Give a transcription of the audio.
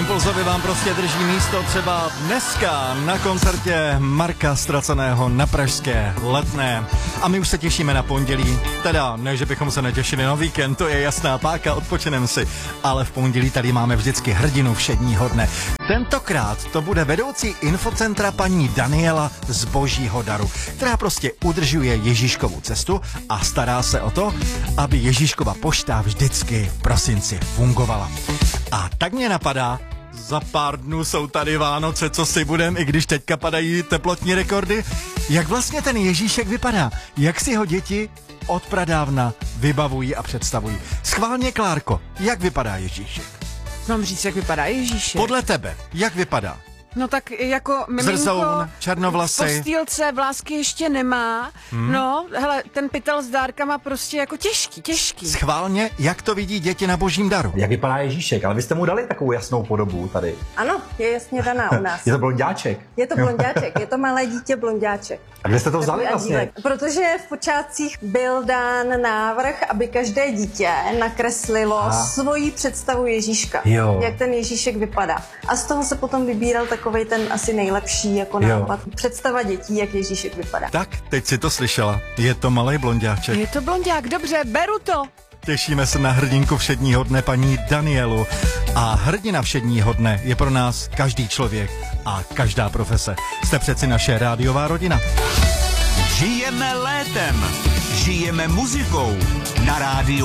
Impulzovi vám prostě drží místo třeba dneska na koncertě Marka Ztraceného na pražské Letné. A my už se těšíme na pondělí. Teda, ne, že bychom se netěšili na víkend, to je jasná páka, odpočinem si. Ale v pondělí tady máme vždycky hrdinu všedního dne. Tentokrát to bude vedoucí infocentra paní Daniela z Božího daru, která prostě udržuje Ježíškovu cestu a stará se o to, aby Ježíškova pošta vždycky v prosinci fungovala. A tak mě napadá, za pár dnů jsou tady Vánoce, co si budem, i když teďka padají teplotní rekordy. Jak vlastně ten Ježíšek vypadá? Jak si ho děti od pradávna vybavují a představují? Schválně, Klárko, jak vypadá Ježíšek? Mám říct, jak vypadá Ježíšek? Podle tebe, jak vypadá? No tak jako miminko, Zrzoun, černovlasy. V postýlce vlásky ještě nemá. No, hele, ten pytel s dárkama prostě jako těžký. Schválně, jak to vidí děti na Božím daru? Jak vypadá Ježíšek, ale vy jste mu dali takovou jasnou podobu tady. Ano, je jasně daná u nás. Je to blonďáček. Je to blonďáček, je to malé dítě blonďáček. A kde jste to vzali Takový vlastně? andílek. Protože v počátcích byl dán návrh, aby každé dítě nakreslilo svoji představu Ježíška. Jo. Jak ten Ježíšek vypadá. A z toho se potom vybíral takovej ten asi nejlepší jako nápad. Představa dětí, jak Ježíšek vypadá. Tak, teď si to slyšela. Je to malej blonďáček. Je to blonďák, dobře, beru to. Těšíme se na hrdinku všedního dne paní Danielu. A hrdina všedního dne je pro nás každý člověk a každá profese. Jste přeci naše rádiová rodina. Žijeme létem, žijeme muzikou na rádiu